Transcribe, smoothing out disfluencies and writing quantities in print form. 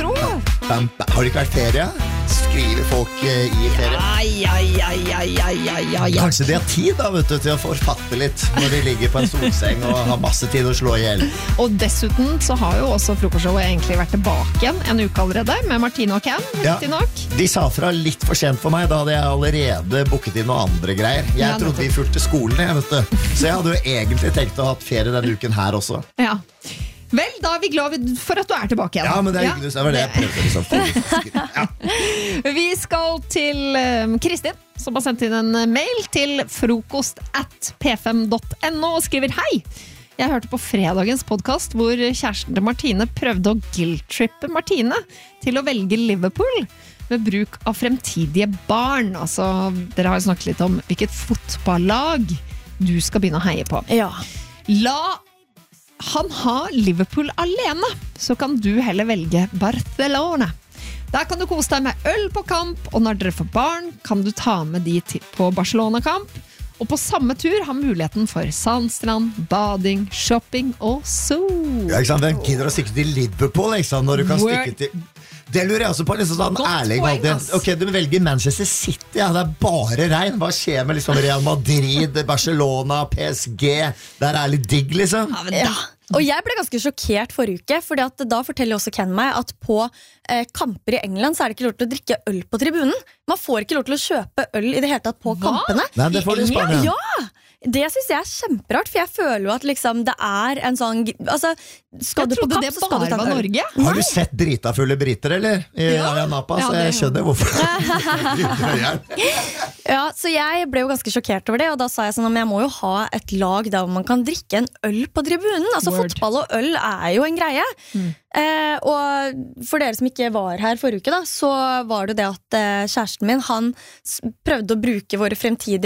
tro. Har det ikke vært ferie? Skriver folk i ferie? Ja. Kanskje de har tid da, vet du, til å forfatte litt når de ligger på en solseng og har masse tid å slå ihjel. Og dessuten så har jo også frokostshowet egentlig vært tilbake igjen en uke allerede, med Martine og Ken, riktig nok. De sa fra litt for sent for meg, da hadde jeg allerede booket inn noen andre greier. Jeg trodde de fulgte skolen, jeg vet du. Så jeg hadde jo egentlig tenkt å ha hatt ferie denne uken her også. Ja. Vel, da er vi glad for at du er tilbake igjen. Ja, men det er hyggelig, det var det jeg prøvde liksom. Ja. Vi skal til Kristin, som har sendt inn en mail til frokost@p5.no og skriver: Hei! Jeg hørte på fredagens podcast hvor kjæresten til Martine prøvde å guilt-trippe Martine til å velge Liverpool ved bruk av fremtidige barn. Altså, dere har jo snakket litt om hvilket fotballag du skal begynne å heie på. Ja. La han ha Liverpool alene, så kan du heller velge Barcelona. Der kan du kose deg med øl på kamp, og når dere får barn, kan du ta med de på Barcelona-kamp. Og på samme tur ha muligheten for sandstrand, bading, shopping og sol. Ja, ikke sant? Hvem gidder å stikke til Liverpool, ikke sant? Når du kan stikke til... Det lurer jeg også på, liksom sånn ærlig. Ok, du velger Manchester City, ja, det er bare regn. Hva skjer med liksom Real Madrid, Barcelona, PSG? Der er litt digg, liksom. Ja. Og jeg ble ganske sjokkert forrige uke, fordi at da forteller også Ken meg at på kamper i England så er det ikke lov til å drikke øl på tribunen. Man får ikke lov til å kjøpe øl i det hele tatt på kampene. Nei, det får du i Spania. Ja! Det synes jeg er kjemperart, for jeg føler jo at liksom det er en sånn altså, skal du på kamp, så skal du ta øl. Norge? Har du sett drita fulle briter, eller? I Ayanapa, så jeg skjønner hvorfor. Ja, så jeg ble jo ganske sjokkert over det, og da sa jeg sånn at jeg må jo ha et lag der hvor man kan drikke en øl på tribunen. Altså fotball og øl er jo en greie. Og for dere som ikke var her forrige uke da, så var det at kjæresten min, han prøvde å bruke våre fremtidige